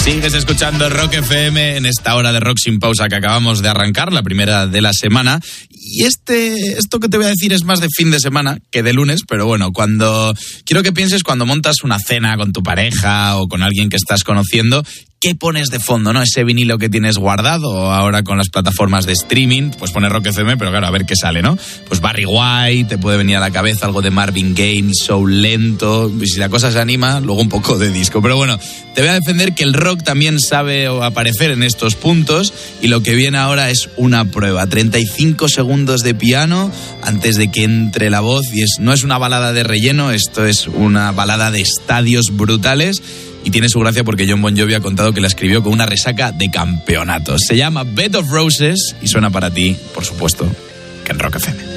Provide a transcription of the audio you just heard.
Sigues escuchando Rock FM en esta hora de Rock Sin Pausa que acabamos de arrancar, la primera de la semana. Y esto que te voy a decir es más de fin de semana que de lunes, pero bueno, quiero que pienses cuando montas una cena con tu pareja o con alguien que estás conociendo, ¿qué pones de fondo, no? Ese vinilo que tienes guardado, ahora con las plataformas de streaming, pues pones Rock FM, pero claro, a ver qué sale, ¿no? Pues Barry White, te puede venir a la cabeza algo de Marvin Gaye, Soul lento, y si la cosa se anima, luego un poco de disco. Pero bueno, te voy a defender que el rock también sabe aparecer en estos puntos, y lo que viene ahora es una prueba. 35 segundos de piano antes de que entre la voz, y no es una balada de relleno, esto es una balada de estadios brutales. Y tiene su gracia porque Jon Bon Jovi ha contado que la escribió con una resaca de campeonato. Se llama Bed of Roses y suena para ti, por supuesto, que en Rock FM.